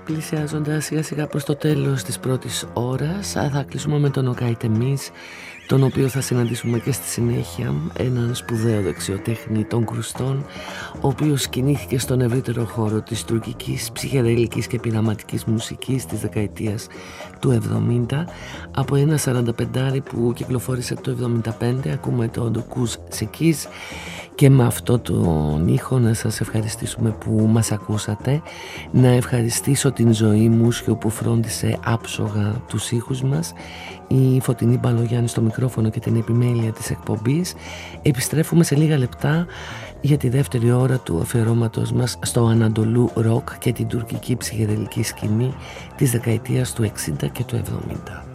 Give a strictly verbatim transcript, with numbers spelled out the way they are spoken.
πλησιάζοντας σιγά σιγά προς το τέλος της πρώτης ώρας, θα κλείσουμε με τον Οκάι Τεμίς, τον οποίο θα συναντήσουμε και στη συνέχεια, έναν σπουδαίο δεξιοτέχνη των κρουστών, ο οποίος κινήθηκε στον ευρύτερο χώρο της τουρκικής ψυχεδελικής και πειραματικής μουσικής της δεκαετίας του εβδομήντα. Από ένα σαρανταπεντάρι που κυκλοφόρησε το εβδομήντα πέντε, ακούμε το Dokuz Sekiz, και με αυτό τον ήχο να σας ευχαριστήσουμε που μας ακούσατε, να ευχαριστήσω την Ζωή Μούσιο που φρόντισε άψογα τους ήχους μας, η Φωτεινή Μπαλογιάννη στο μικρόφωνο και την επιμέλεια της εκπομπής. Επιστρέφουμε σε λίγα λεπτά για τη δεύτερη ώρα του αφιερώματος μας στο Ανατολού Ροκ και την τουρκική ψυχεδελική σκηνή της δεκαετίας του εξήντα και του εβδομήντα.